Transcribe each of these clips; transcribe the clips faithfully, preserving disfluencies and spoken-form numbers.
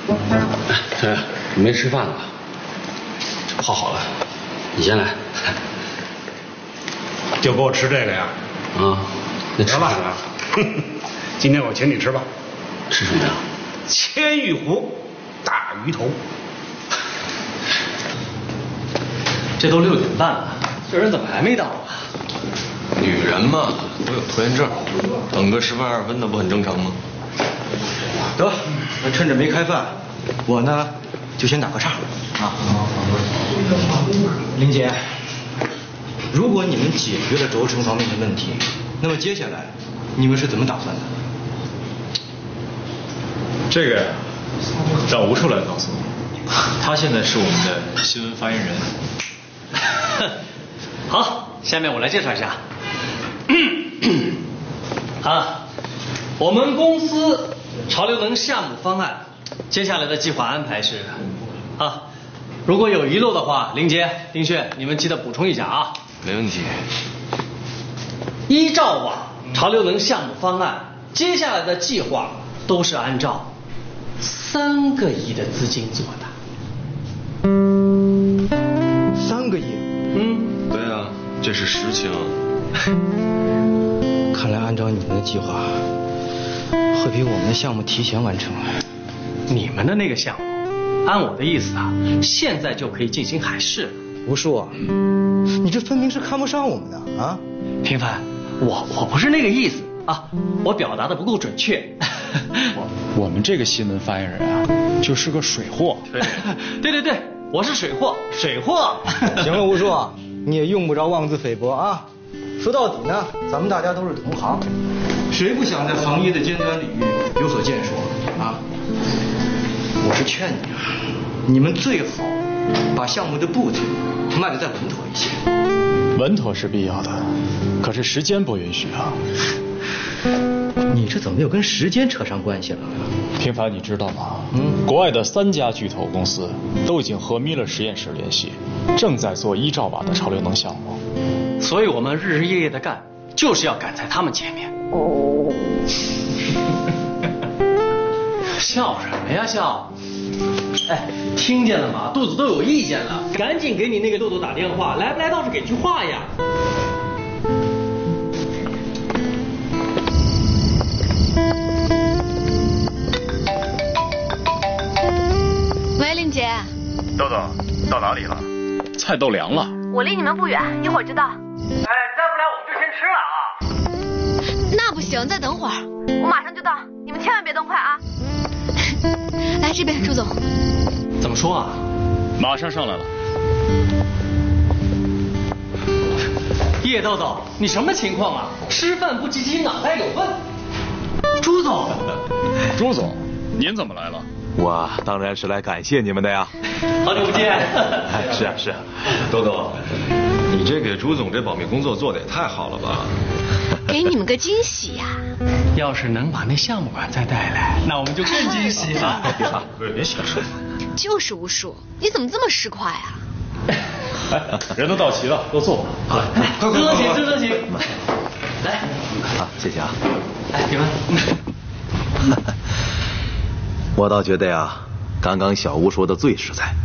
对，没吃饭了，泡好了，你先来。 就给我吃这个呀？ 啊，那吃吧。今天我请你吃吧。 吃什么呀？ 千玉湖大鱼头。 这都六点半了，这人怎么还没到啊？ 女人嘛，都有拖延症，等个十分二十分，那不很正常吗？ 得，那趁着没开饭，我呢就先打个岔啊。林姐，如果你们解决了轴承方面的问题，那么接下来你们是怎么打算的？ 这个让吴处来告诉我，他现在是我们的新闻发言人。 好，下面我来介绍一下。啊，我们公司潮流能项目方案接下来的计划安排是啊，如果有遗漏的话，林杰、丁炫，你们记得补充一下啊。 没问题。 依照往潮流能项目方案，接下来的计划都是按照三个亿的资金做的。 三个亿？ 嗯， 对啊，这是实情。 看来按照你们的计划，会比我们的项目提前完成。 你们的那个项目，按我的意思啊，现在就可以进行海试了。 吴叔，你这分明是看不上我们的啊！ 平凡，我我不是那个意思啊，我表达的不够准确。 我们这个新闻发言人啊，就是个水货。 对对对对，我是水货，水货。 行了，吴叔，你也用不着妄自菲薄啊。说到底呢，咱们大家都是同行，谁不想在行业的尖端领域有所建树啊？我是劝你啊，你们最好把项目的步子迈得再稳妥一些。 稳妥是必要的，可是时间不允许啊。 你这怎么又跟时间扯上关系了？ 平凡，你知道吗？ 嗯， 国外的三家巨头公司都已经和米勒实验室联系，正在做一兆瓦的潮流能项目。 所以我们日日夜夜的干，就是要赶在他们前面。笑什么呀笑？哎，听见了吗？肚子都有意见了，赶紧给你那个豆豆打电话，来不来倒是给句话呀。 喂，玲姐。 豆豆，到哪里了？ 菜都凉了。 我离你们不远，一会儿就到。 哎，你再不来我们就先吃了啊。 那不行，再等会儿，我马上就到，你们千万别动筷啊。来这边，朱总。 怎么说啊？ 马上上来了。 叶豆豆，你什么情况啊？吃饭不积极，脑袋有问。朱总， 朱总，您怎么来了？ 我当然是来感谢你们的呀。 好久不见。 是啊是啊， 豆豆，你这给朱总这保密工作做的也太好了吧？ 给你们个惊喜呀！ 要是能把那项目管再带来，那我们就更惊喜了。 别吵，别瞎说。 就是吴叔，你怎么这么市侩呀？ 哎，人都到齐了，都坐。 好，坐坐起，坐坐起。来， 好，谢谢啊。 哎，平凡。 我倒觉得呀，刚刚小吴说的最实在。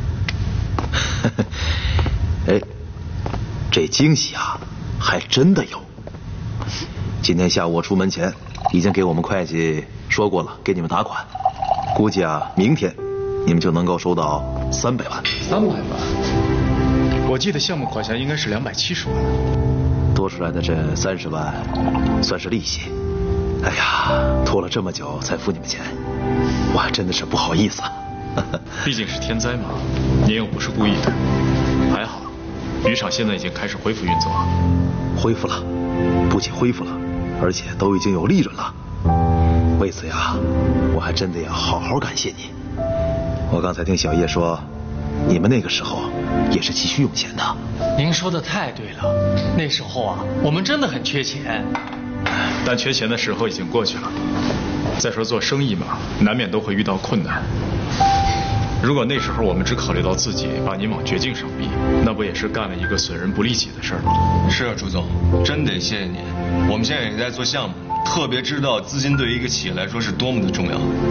哎，这惊喜啊，还真的有。今天下午我出门前，已经给我们会计说过了，给你们打款。估计啊，明天你们就能够收到三百万。 三百万？我记得项目款项应该是两百七十万。 多出来的这三十万，算是利息。哎呀，拖了这么久才付你们钱，我还真的是不好意思啊。 毕竟是天灾嘛，您又不是故意的。还好，渔场现在已经开始恢复运作。 恢复了，不仅恢复了，而且都已经有利润了。为此呀，我还真的要好好感谢你。我刚才听小叶说，你们那个时候也是急需用钱的。 您说的太对了，那时候啊，我们真的很缺钱。 但缺钱的时候已经过去了。再说做生意嘛，难免都会遇到困难。如果那时候我们只考虑到自己，把您往绝境上逼，那不也是干了一个损人不利己的事儿吗？ 是啊，朱总，真得谢谢您。我们现在也在做项目，特别知道资金对于一个企业来说是多么的重要。